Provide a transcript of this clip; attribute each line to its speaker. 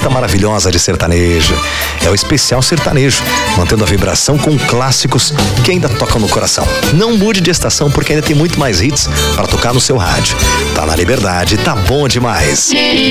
Speaker 1: pista maravilhosa de sertanejo. É o Especial Sertanejo, mantendo a vibração com clássicos que ainda tocam no coração. Não mude de estação porque ainda tem muito mais hits para tocar no seu rádio. Tá na Liberdade, tá bom demais.